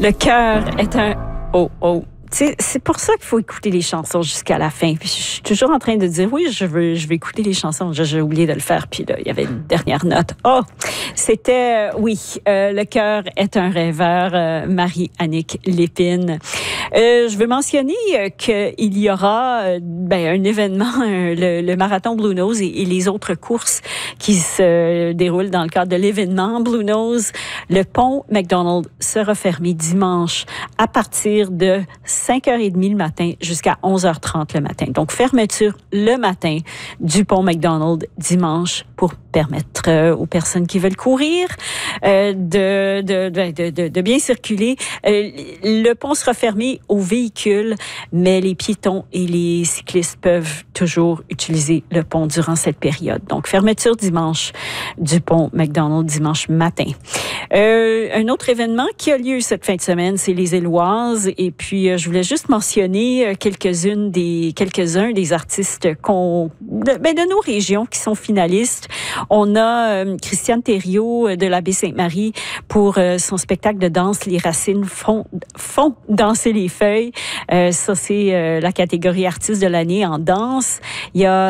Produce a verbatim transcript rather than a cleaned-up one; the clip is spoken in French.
Le cœur est un... Oh, oh. C'est, c'est pour ça qu'il faut écouter les chansons jusqu'à la fin. Puis je suis toujours en train de dire, oui, je veux, je vais écouter les chansons. J'ai, j'ai oublié de le faire. Puis là, il y avait une dernière note. Oh, c'était, euh, oui, euh, Le cœur est un rêveur, euh, Marie-Annick Lépine. Euh, je veux mentionner euh, qu'il y aura euh, ben, un événement, euh, le, le marathon Blue Nose et, et les autres courses qui se déroulent dans le cadre de l'événement Blue Nose. Le pont McDonald sera fermé dimanche à partir de cinq heures trente le matin jusqu'à onze heures trente le matin. Donc, fermeture le matin du pont McDonald dimanche pour permettre euh, aux personnes qui veulent courir euh, de, de, de, de, de bien circuler. Euh, le pont sera fermé aux véhicules, mais les piétons et les cyclistes peuvent toujours utiliser le pont durant cette période. Donc, fermeture dimanche du pont McDonald dimanche matin. Euh, un autre événement qui a lieu cette fin de semaine, c'est les Éloises. Et puis, euh, je voulais juste mentionner quelques-unes des, quelques-uns des artistes qu'on, de, ben de nos régions qui sont finalistes. On a euh, Christiane Thériault de la baie Sainte-Marie pour euh, son spectacle de danse Les Racines font, font danser les feuilles. Euh, ça, c'est euh, la catégorie artiste de l'année en danse. Il y a